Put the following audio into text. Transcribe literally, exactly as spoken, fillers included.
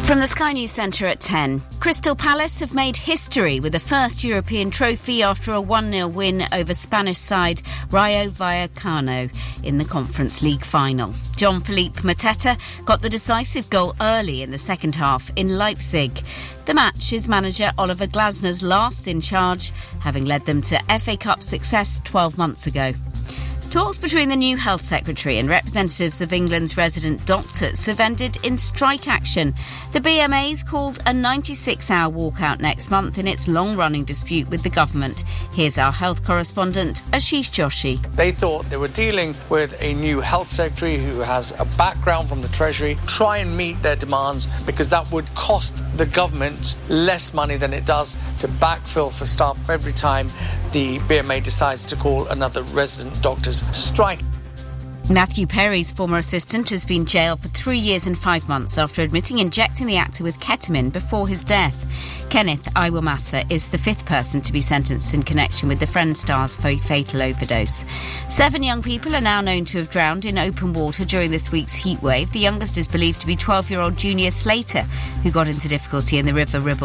From the Sky News Centre at ten, Crystal Palace have made history with the first European trophy after a one nil win over Spanish side Rayo Vallecano in the Conference League final. Jean-Philippe Mateta got the decisive goal early in the second half in Leipzig. The match is manager Oliver Glasner's last in charge, having led them to F A Cup success twelve months ago. Talks between the new Health Secretary and representatives of England's resident doctors have ended in strike action. The B M A's called a ninety-six hour walkout next month in its long-running dispute with the government. Here's our health correspondent, Ashish Joshi. They thought they were dealing with a new Health Secretary who has a background from the Treasury, try and meet their demands because that would cost the government less money than it does to backfill for staff every time the B M A decides to call another resident doctor's strike. Matthew Perry's former assistant has been jailed for three years and five months after admitting injecting the actor with ketamine before his death. Kenneth Iwamasa is the fifth person to be sentenced in connection with the Friends star's fatal overdose. Seven young people are now known to have drowned in open water during this week's heatwave. The youngest is believed to be twelve-year-old Junior Slater, who got into difficulty in the River Ribble